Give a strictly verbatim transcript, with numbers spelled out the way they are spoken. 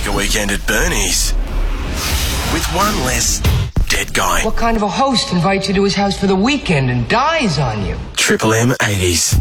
a weekend at Bernie's. With one less dead guy. What kind of a host invites you to his house for the weekend and dies on you? Triple M eighties.